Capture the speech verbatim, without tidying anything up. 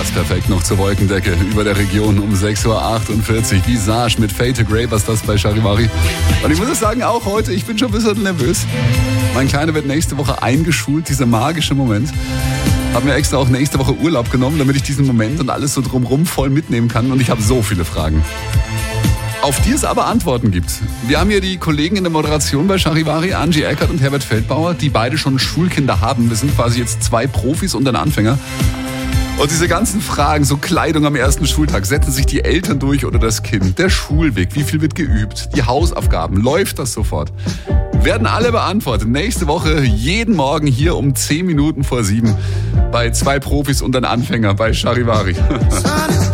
passt perfekt noch zur Wolkendecke über der Region um sechs Uhr achtundvierzig. Visage mit Fade to Grey, was das bei Charivari. Und ich muss sagen, auch heute, ich bin schon ein bisschen nervös. Mein Kleiner wird nächste Woche eingeschult, dieser magische Moment. Habe mir extra auch nächste Woche Urlaub genommen, damit ich diesen Moment und alles so drumherum voll mitnehmen kann. Und ich habe so viele Fragen, auf die es aber Antworten gibt. Wir haben hier die Kollegen in der Moderation bei Charivari, Angie Eckert und Herbert Feldbauer, die beide schon Schulkinder haben. Wir sind quasi jetzt zwei Profis und ein Anfänger. Und diese ganzen Fragen, so Kleidung am ersten Schultag, setzen sich die Eltern durch oder das Kind? Der Schulweg, wie viel wird geübt? Die Hausaufgaben, läuft das sofort? Werden alle beantwortet. Nächste Woche, jeden Morgen hier um zehn Minuten vor sieben bei zwei Profis und ein Anfänger bei Charivari.